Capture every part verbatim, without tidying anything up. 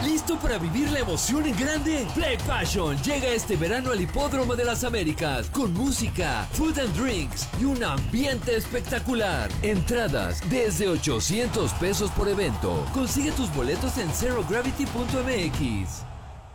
¿Listo para vivir la emoción en grande? Play Passion llega este verano al Hipódromo de las Américas con música, food and drinks y un ambiente espectacular. Entradas desde ochocientos pesos por evento. Consigue tus boletos en zero gravity punto m x.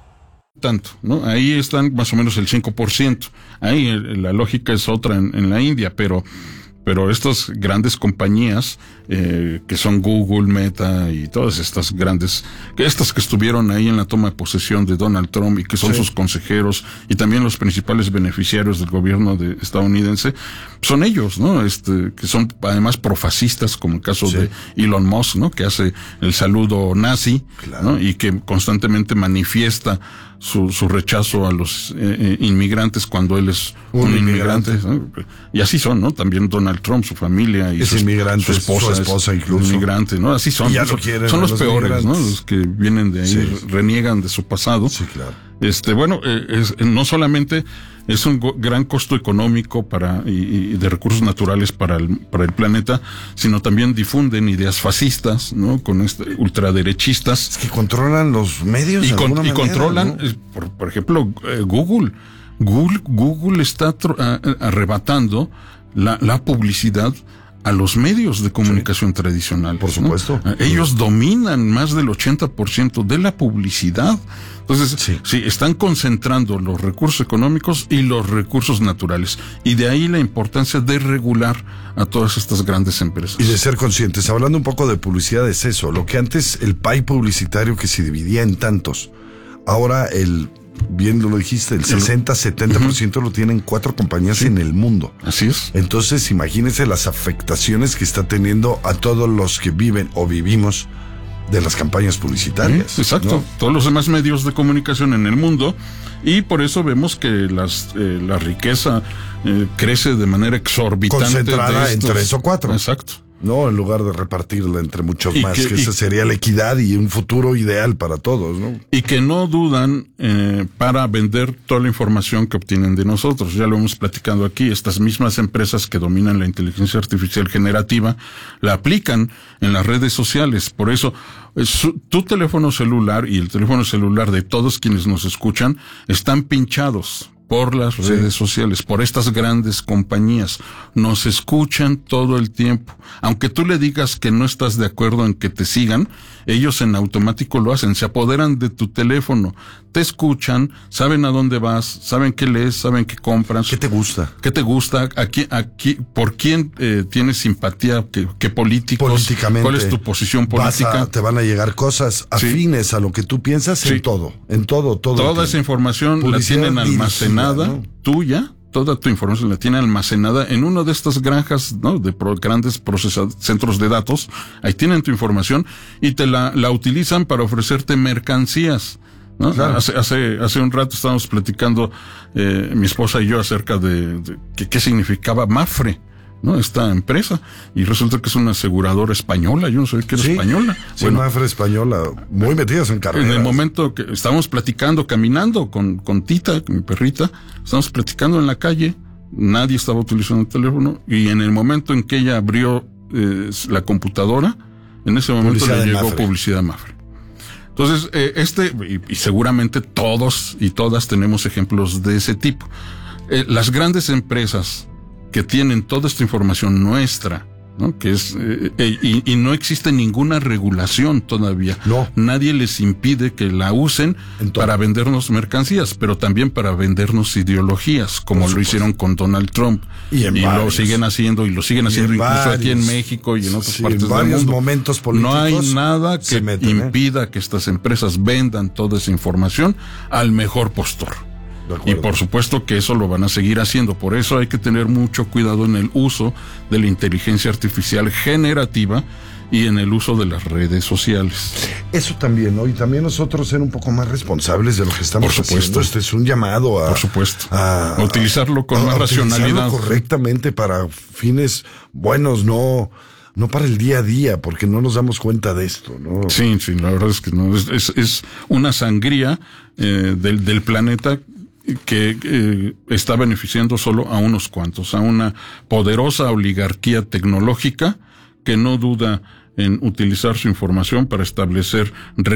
Tanto, ¿no? Ahí están más o menos el cinco por ciento. Ahí el, la lógica es otra en, en la India, pero pero estas grandes compañías eh, que son Google, Meta y todas estas grandes, estas que estuvieron ahí en la toma de posesión de Donald Trump y que son sí. sus consejeros y también los principales beneficiarios del gobierno de estadounidense, son ellos, ¿no? Este, que son además profascistas, como el caso sí. de Elon Musk, ¿no? Que hace el saludo nazi, claro. ¿no? Y que constantemente manifiesta su, su rechazo a los eh, inmigrantes cuando él es un, un inmigrante, inmigrante ¿no? Y así son, ¿no? También Donald Trump, su familia y es su, inmigrante, su esposa, su esposa es incluso inmigrante, ¿no? Así son, ya son, lo quieren, son los, los peores, ¿no? Los que vienen de ahí, sí. reniegan de su pasado. Sí, claro. Este, bueno, eh, es, no solamente es un go- gran costo económico para y, y de recursos naturales para el para el planeta, sino también difunden ideas fascistas, ¿no? Con este ultraderechistas. Es que controlan los medios y, de con, alguna y manera, controlan, ¿no? eh, por, por ejemplo, eh, Google. Google, Google está tro- a, arrebatando la, la publicidad a los medios de comunicación sí. tradicional. Por supuesto. ¿no? Ellos dominan más del ochenta por ciento de la publicidad. Entonces, sí. sí, están concentrando los recursos económicos y los recursos naturales. Y de ahí la importancia de regular a todas estas grandes empresas. Y de ser conscientes. Hablando un poco de publicidad, es eso. Lo que antes el pie publicitario que se dividía en tantos, ahora el... bien lo dijiste, el sesenta, setenta por ciento uh-huh. lo tienen cuatro compañías sí. en el mundo. Así es. Entonces, imagínense las afectaciones que está teniendo a todos los que viven o vivimos de las campañas publicitarias. Sí, exacto. ¿No? Todos los demás medios de comunicación en el mundo. Y por eso vemos que las, eh, la riqueza eh, crece de manera exorbitante. Concentrada de estos... en tres o cuatro. Exacto. No, en lugar de repartirla entre muchos y más, que, que y, esa sería la equidad y un futuro ideal para todos, ¿no? Y que no dudan eh, para vender toda la información que obtienen de nosotros. Ya lo hemos platicado aquí, estas mismas empresas que dominan la inteligencia artificial generativa, la aplican en las redes sociales. Por eso, su, tu teléfono celular y el teléfono celular de todos quienes nos escuchan están pinchados por las sí. redes sociales, por estas grandes compañías. Nos escuchan todo el tiempo. Aunque tú le digas que no estás de acuerdo en que te sigan, ellos en automático lo hacen. Se apoderan de tu teléfono, te escuchan, saben a dónde vas, saben qué lees, saben qué compras. ¿Qué te gusta? ¿Qué te gusta? ¿Aquí, aquí, por quién eh, tienes simpatía? ¿Qué, qué políticos? Políticamente. ¿Cuál es tu posición política? Vas a, te van a llegar cosas afines sí. a lo que tú piensas sí. en todo, en todo, todo. Toda esa información la tienen almacenada, ¿no? tuya. Toda tu información la tiene almacenada en una de estas granjas, ¿no? De pro, grandes procesa- centros de datos. Ahí tienen tu información y te la, la utilizan para ofrecerte mercancías, ¿no? Claro. Hace, hace, hace un rato estábamos platicando, eh, mi esposa y yo acerca de, de, de qué significaba Mapfre, ¿no? Esta empresa, y resulta que es una aseguradora española. Yo no sabía que era sí, española. Sí, bueno, Mapfre española, muy metidas en carreras. En el momento que estábamos platicando, caminando con, con Tita, con mi perrita, estábamos platicando en la calle, nadie estaba utilizando el teléfono, y en el momento en que ella abrió eh, la computadora, en ese momento publicidad le llegó Mapfre. publicidad Mapfre. Entonces, eh, este, y, y seguramente todos y todas tenemos ejemplos de ese tipo. Eh, las grandes empresas que tienen toda esta información nuestra, ¿no? Que es eh, eh, y, y no existe ninguna regulación todavía. No. Nadie les impide que la usen para vendernos mercancías, pero también para vendernos ideologías, como lo hicieron con Donald Trump. Y, en y varios, lo siguen haciendo y lo siguen haciendo incluso varios, aquí en México y en otras sí, partes en varios del mundo. momentos políticos. No hay nada que meten, impida ¿eh? que estas empresas vendan toda esa información al mejor postor. Y por supuesto que eso lo van a seguir haciendo. Por eso hay que tener mucho cuidado en el uso de la inteligencia artificial generativa y en el uso de las redes sociales. Eso también, ¿no? Y también nosotros ser un poco más responsables de lo que estamos por supuesto. haciendo. Este es un llamado a... Por supuesto. A, a utilizarlo con a, más a racionalidad. correctamente para fines buenos, no... No para el día a día, porque no nos damos cuenta de esto, ¿no? Sí, sí, la verdad es que no. Es, es, es una sangría eh, del, del planeta que eh, está beneficiando solo a unos cuantos, a una poderosa oligarquía tecnológica que no duda en utilizar su información para establecer